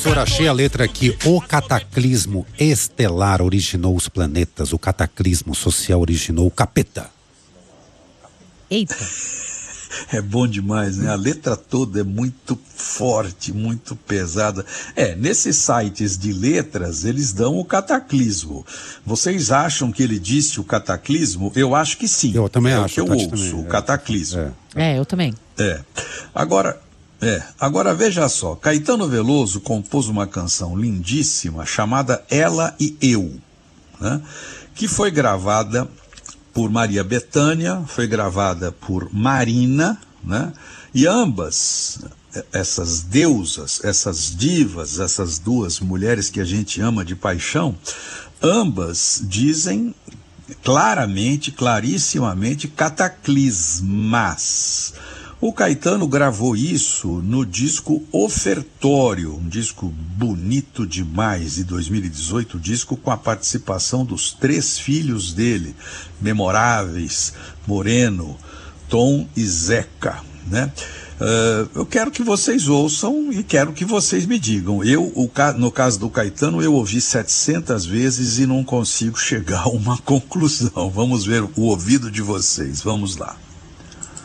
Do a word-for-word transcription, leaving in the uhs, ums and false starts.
Professor, achei a letra aqui. O cataclismo estelar originou os planetas. O cataclismo social originou o capeta. Eita. É bom demais, né? A letra toda é muito forte, muito pesada. É, nesses sites de letras, eles dão o cataclismo. Vocês acham que ele disse o cataclismo? Eu acho que sim. Eu também é acho. É o que eu ouço, também, o é. cataclismo. É. É, eu também. É. Agora, é. Agora veja só, Caetano Veloso compôs uma canção lindíssima chamada Ela e Eu, né? Que foi gravada por Maria Bethânia, foi gravada por Marina, né? E ambas, essas deusas, essas divas, essas duas mulheres que a gente ama de paixão, ambas dizem claramente, clarissimamente, cataclismas. O Caetano gravou isso no disco Ofertório, um disco bonito demais, de dois mil e dezoito, disco com a participação dos três filhos dele, memoráveis, Moreno, Tom e Zeca, né? Uh, eu quero que vocês ouçam e quero que vocês me digam. Eu, o, no caso do Caetano, eu ouvi setecentas vezes e não consigo chegar a uma conclusão. Vamos ver o ouvido de vocês, vamos lá.